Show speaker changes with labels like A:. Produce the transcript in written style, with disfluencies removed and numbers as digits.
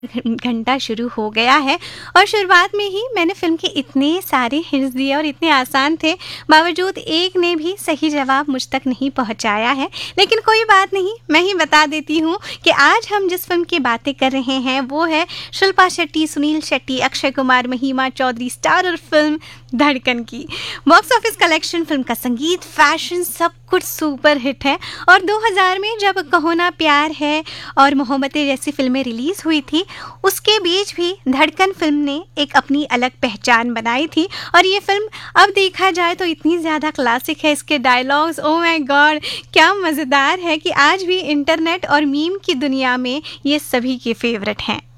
A: घंटा शुरू हो गया है और शुरुआत में ही मैंने फ़िल्म के इतने सारे हिंट्स दिए और इतने आसान थे, बावजूद एक ने भी सही जवाब मुझ तक नहीं पहुंचाया है। लेकिन कोई बात नहीं, मैं ही बता देती हूँ कि आज हम जिस फ़िल्म की बातें कर रहे हैं वो है शिल्पा शेट्टी, सुनील शेट्टी, अक्षय कुमार, महिमा चौधरी स्टारर फ़िल्म धड़कन की। बॉक्स ऑफिस कलेक्शन, फ़िल्म का संगीत, फैशन सब कुछ सुपर हिट है और 2000 में जब कहो ना प्यार है और मोहब्बतें जैसी फ़िल्में रिलीज़ हुई थी, उसके बीच भी धड़कन फ़िल्म ने एक अपनी अलग पहचान बनाई थी। और ये फ़िल्म अब देखा जाए तो इतनी ज़्यादा क्लासिक है, इसके डायलॉग्स ओह माय गॉड क्या मज़ेदार है कि आज भी इंटरनेट और मीम की दुनिया में ये सभी के फेवरेट हैं।